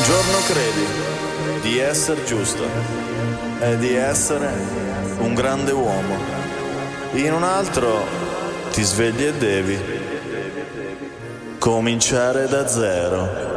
Un giorno credi di essere giusto e di essere un grande uomo. In un altro ti svegli e devi cominciare da zero.